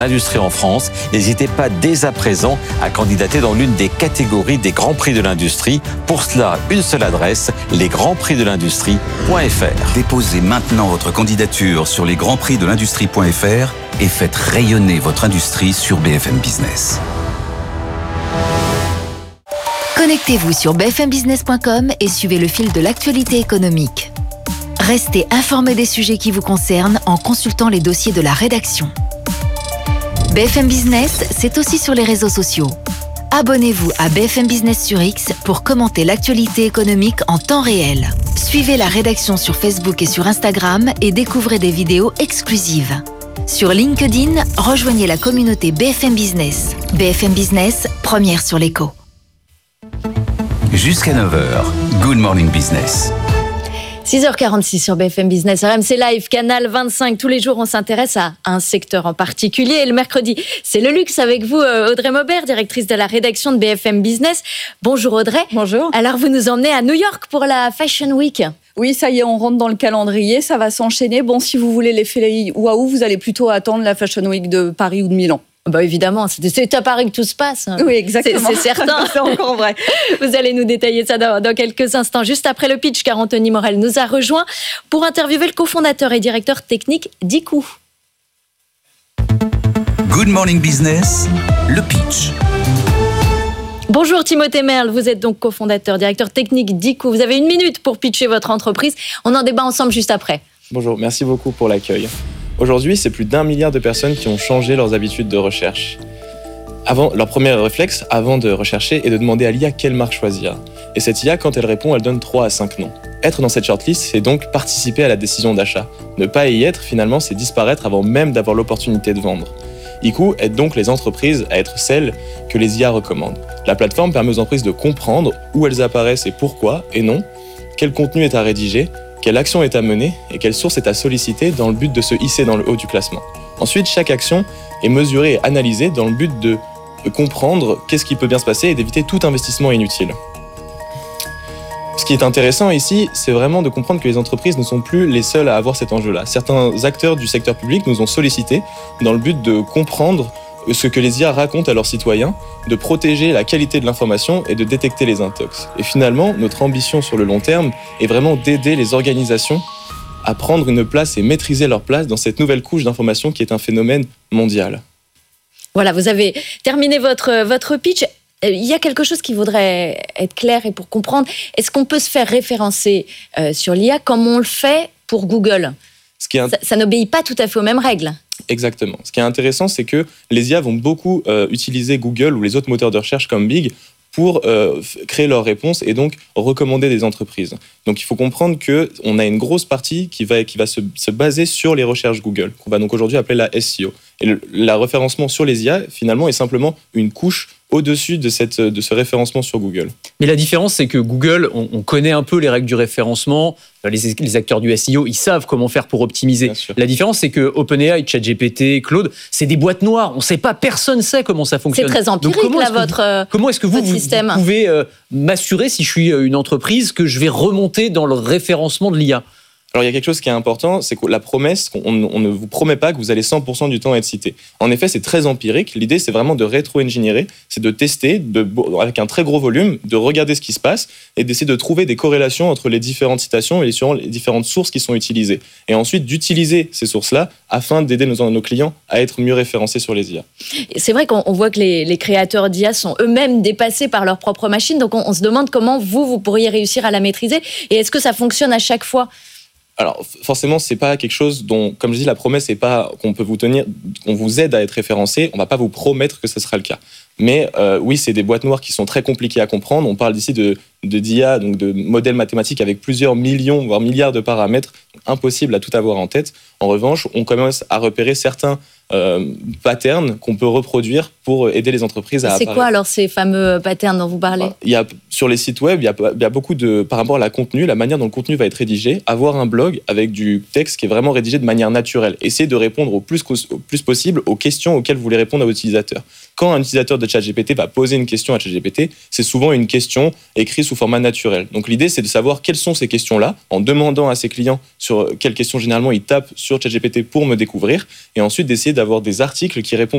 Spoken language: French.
L'industrie en France, n'hésitez pas dès à présent à candidater dans l'une des catégories des Grands Prix de l'Industrie. Pour cela, une seule adresse, lesgrandsprixdelindustrie.fr. Déposez maintenant votre candidature sur lesgrandsprixdelindustrie.fr et faites rayonner votre industrie sur BFM Business. Connectez-vous sur bfmbusiness.com et suivez le fil de l'actualité économique. Restez informé des sujets qui vous concernent en consultant les dossiers de la rédaction. BFM Business, c'est aussi sur les réseaux sociaux. Abonnez-vous à BFM Business sur X pour commenter l'actualité économique en temps réel. Suivez la rédaction sur Facebook et sur Instagram et découvrez des vidéos exclusives. Sur LinkedIn, rejoignez la communauté BFM Business. BFM Business, première sur l'écho. Jusqu'à 9h, Good Morning Business. 6h46 sur BFM Business, RMC Live, Canal 25. Tous les jours, on s'intéresse à un secteur en particulier. Et le mercredi, c'est le luxe avec vous, Audrey Maubert, directrice de la rédaction de BFM Business. Bonjour Audrey. Bonjour. Alors, vous nous emmenez à New York pour la Fashion Week. Oui, ça y est, on rentre dans le calendrier, ça va s'enchaîner. Bon, si vous voulez l'effet waouh, vous allez plutôt attendre la Fashion Week de Paris ou de Milan. Bah évidemment, c'est à Paris que tout se passe. Oui, exactement. C'est certain. C'est encore vrai. Vous allez nous détailler ça dans quelques instants, juste après le pitch, car Anthony Morel nous a rejoint pour interviewer le cofondateur et directeur technique d'IKOU. Good Morning Business, le pitch. Bonjour Timothée Merle, vous êtes donc cofondateur, directeur technique d'IKOU. Vous avez 1 minute pour pitcher votre entreprise. On en débat ensemble juste après. Bonjour, merci beaucoup pour l'accueil. Aujourd'hui, c'est plus d'1 milliard de personnes qui ont changé leurs habitudes de recherche. Leur premier réflexe, avant de rechercher, est de demander à l'IA quelle marque choisir. Et cette IA, quand elle répond, elle donne 3 à 5 noms. Être dans cette shortlist, c'est donc participer à la décision d'achat. Ne pas y être, finalement, c'est disparaître avant même d'avoir l'opportunité de vendre. IKOU aide donc les entreprises à être celles que les IA recommandent. La plateforme permet aux entreprises de comprendre où elles apparaissent et pourquoi, et non, quel contenu est à rédiger, quelle action est à mener et quelle source est à solliciter dans le but de se hisser dans le haut du classement. Ensuite, chaque action est mesurée et analysée dans le but de comprendre qu'est-ce qui peut bien se passer et d'éviter tout investissement inutile. Ce qui est intéressant ici, c'est vraiment de comprendre que les entreprises ne sont plus les seules à avoir cet enjeu-là. Certains acteurs du secteur public nous ont sollicités dans le but de comprendre ce que les IA racontent à leurs citoyens, de protéger la qualité de l'information et de détecter les intox. Et finalement, notre ambition sur le long terme est vraiment d'aider les organisations à prendre une place et maîtriser leur place dans cette nouvelle couche d'information qui est un phénomène mondial. Voilà, vous avez terminé votre pitch. Il y a quelque chose qui voudrait être clair et pour comprendre. Est-ce qu'on peut se faire référencer sur l'IA comme on le fait pour Google ? Ça n'obéit pas tout à fait aux mêmes règles. Exactement. Ce qui est intéressant, c'est que les IA vont beaucoup utiliser Google ou les autres moteurs de recherche comme Bing pour créer leurs réponses et donc recommander des entreprises. Donc il faut comprendre qu'on a une grosse partie qui va se baser sur les recherches Google, qu'on va donc aujourd'hui appeler la SEO. Et le référencement sur les IA, finalement, est simplement une couche au-dessus de ce référencement sur Google. Mais la différence, c'est que Google, on connaît un peu les règles du référencement. Les acteurs du SEO, ils savent comment faire pour optimiser. La différence, c'est que OpenAI, ChatGPT, Claude, c'est des boîtes noires. On ne sait pas, personne ne sait comment ça fonctionne. C'est très empirique, comment est-ce que vous pouvez m'assurer, si je suis une entreprise, que je vais remonter dans le référencement de l'IA ? Alors, il y a quelque chose qui est important, c'est que la promesse, on ne vous promet pas que vous allez 100% du temps être cité. En effet, c'est très empirique. L'idée, c'est vraiment de rétro-ingénierer, c'est de tester, avec un très gros volume, de regarder ce qui se passe et d'essayer de trouver des corrélations entre les différentes citations et les différentes sources qui sont utilisées. Et ensuite, d'utiliser ces sources-là afin d'aider nos clients à être mieux référencés sur les IA. C'est vrai qu'on voit que les créateurs d'IA sont eux-mêmes dépassés par leur propre machine. Donc, on se demande comment vous pourriez réussir à la maîtriser. Et est-ce que ça fonctionne à chaque fois ? Alors, forcément, c'est pas quelque chose dont, comme je dis, la promesse n'est pas qu'on peut vous tenir, qu'on vous aide à être référencé. On va pas vous promettre que ce sera le cas. Mais oui, c'est des boîtes noires qui sont très compliquées à comprendre. On parle ici d'IA, donc de modèles mathématiques avec plusieurs millions, voire milliards de paramètres, impossible à tout avoir en tête. En revanche, on commence à repérer certains patterns qu'on peut reproduire pour aider les entreprises à apparaître. C'est quoi alors ces fameux patterns dont vous parlez ? Sur les sites web, il y a beaucoup par rapport à la manière dont le contenu va être rédigé, avoir un blog avec du texte qui est vraiment rédigé de manière naturelle. Essayez de répondre au plus possible aux questions auxquelles vous voulez répondre à vos utilisateurs. Quand un utilisateur de ChatGPT va poser une question à ChatGPT, c'est souvent une question écrite sous format naturel. Donc l'idée, c'est de savoir quelles sont ces questions-là, en demandant à ses clients sur quelles questions généralement ils tapent sur ChatGPT pour me découvrir, et ensuite d'essayer d'avoir des articles qui répondent